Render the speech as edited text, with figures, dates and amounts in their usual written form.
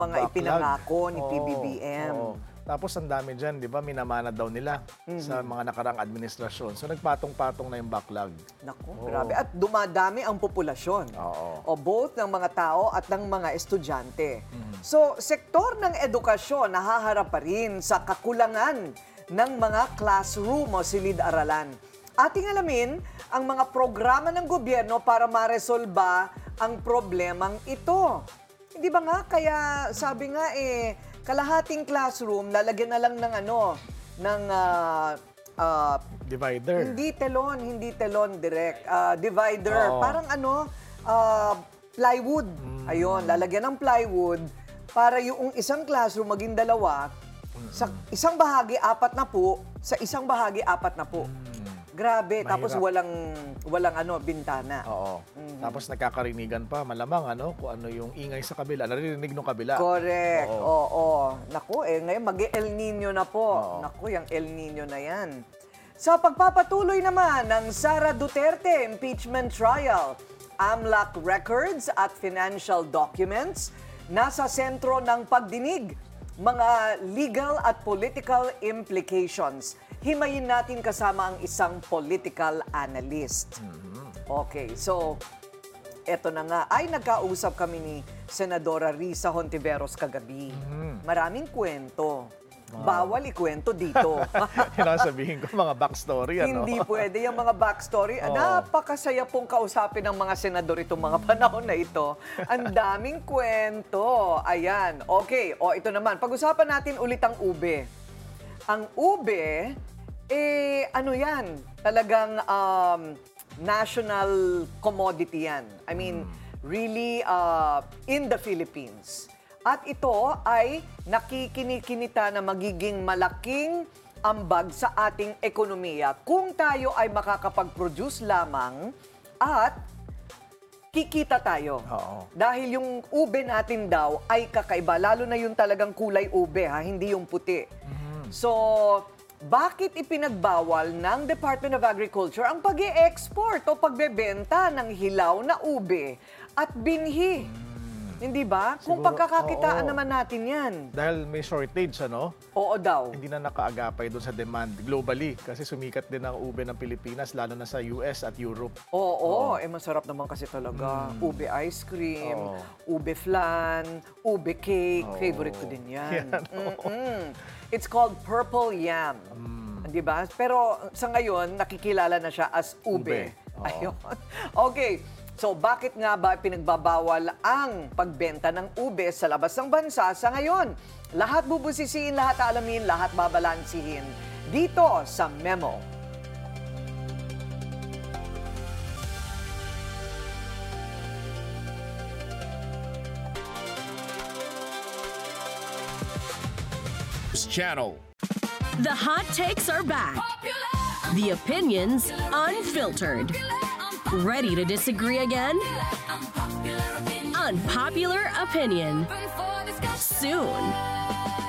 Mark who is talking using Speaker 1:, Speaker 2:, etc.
Speaker 1: Mga
Speaker 2: backlog.
Speaker 1: ipinangako ni
Speaker 2: Oo,
Speaker 1: PBBM.
Speaker 2: oo. Tapos ang dami dyan, di ba, minamanad daw nila sa mga nakarang administrasyon. So nagpatong-patong na yung backlog.
Speaker 1: Naku, grabe. At dumadami ang populasyon.
Speaker 2: Oo.
Speaker 1: O both ng mga tao at ng mga estudyante. So, sektor ng edukasyon nahaharap pa rin sa kakulangan ng mga classroom o silid-aralan. Ating alamin ang mga programa ng gobyerno para maresolba ang problemang ito. Hindi ba nga? Kaya sabi nga kalahating classroom, lalagyan na lang ng
Speaker 2: Divider.
Speaker 1: hindi telon direct. Divider.
Speaker 2: Oo.
Speaker 1: Parang plywood. Ayun, lalagyan ng plywood para yung isang classroom maging dalawa. Sa isang bahagi, 4 na po. Sa isang bahagi, 4 na po. Grabe.
Speaker 2: Mahirap.
Speaker 1: Tapos walang bintana.
Speaker 2: Oo. Tapos nagkakarinigan pa, malamang kung ano yung ingay sa kabila, naririnig ng kabila.
Speaker 1: Correct.
Speaker 2: Oo.
Speaker 1: Oo. Naku, ngayon mag-El Nino na po.
Speaker 2: Oo.
Speaker 1: Naku, yung El Nino na yan. Sa pagpapatuloy naman ng Sara Duterte impeachment trial, AMLAC records at financial documents nasa sentro ng pagdinig, mga legal at political implications. Himayin natin kasama ang isang political analyst. Okay, so eto na nga, nagkausap kami ni Senadora Risa Hontiveros kagabi. Maraming kwento. Bawal ikwento dito.
Speaker 2: Yun ang sabihin ko, mga backstory,
Speaker 1: Hindi pwede yung mga backstory.
Speaker 2: Oo.
Speaker 1: Napakasaya pong kausapin ng mga senador itong mga panahon na ito. Ang daming kwento. Ayan. Okay. Ito naman. Pag-usapan natin ulit ang ube. Ang ube, ano yan? Talagang national commodity yan. I mean, really in the Philippines. At ito ay nakikinikinita na magiging malaking ambag sa ating ekonomiya kung tayo ay makakapag-produce lamang at kikita tayo.
Speaker 2: Oo.
Speaker 1: Dahil yung ube natin daw ay kakaiba, lalo na yung talagang kulay ube, hindi yung puti. So, bakit ipinagbawal ng Department of Agriculture ang pag-e-export o pagbebenta ng hilaw na ube at binhi? Hindi ba? Kung
Speaker 2: Siguro,
Speaker 1: pagkakakitaan
Speaker 2: oo.
Speaker 1: naman natin yan.
Speaker 2: Dahil may shortage,
Speaker 1: Oo daw.
Speaker 2: hindi na nakaagapay doon sa demand globally kasi sumikat din ang ube ng Pilipinas lalo na sa US at Europe.
Speaker 1: Oo, masarap naman kasi talaga. Ube ice cream, ube flan, ube cake.
Speaker 2: Oo.
Speaker 1: Favorite ko din yan.
Speaker 2: Yan, oo.
Speaker 1: It's called purple yam. Di ba? Pero sa ngayon, nakikilala na siya as ube.
Speaker 2: Ube. Oo.
Speaker 1: Ayun. Okay. So, bakit nga ba pinagbabawal ang pagbenta ng ube sa labas ng bansa sa ngayon? Lahat bubusisiin, lahat alamin, lahat babalansihin dito sa Memo.
Speaker 3: Channel.
Speaker 4: The hot takes are back. The opinions unfiltered. Ready to disagree again? Unpopular opinion. Soon.